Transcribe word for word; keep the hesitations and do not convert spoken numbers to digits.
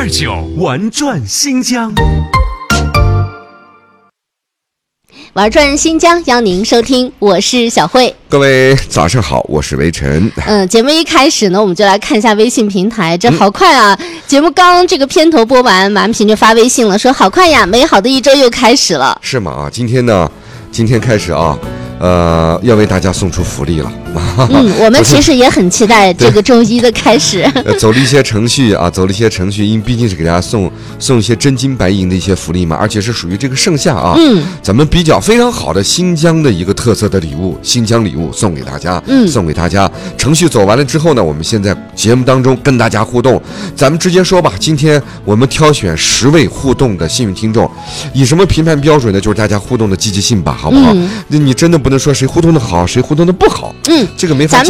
二九玩转新疆。 玩转新疆，邀您收听，我是小慧。 各位早上好，我是维晨。 嗯，节目一开始呢，我们就来看一下微信平台，这好快啊！嗯、节目刚这个片头播完，马安平就发微信了，说好快呀，美好的一周又开始了。 是吗？啊，今天呢，今天开始啊。呃，要为大家送出福利了。 嗯，我们其实也很期待这个周一的开始。 走了一些程序啊，走了一些程序，因为毕竟是给大家送送一些真金白银的一些福利嘛，而且是属于这个盛夏啊，嗯，咱们比较非常好的新疆的一个特色的礼物，新疆礼物送给大家，嗯，送给大家。程序走完了之后呢，我们现在节目当中跟大家互动，咱们直接说吧。今天我们挑选十位互动的幸运听众，以什么评判标准呢？就是大家互动的积极性吧，好不好？嗯、你真的不能说谁互动的好，谁互动的不好，嗯，这个没法。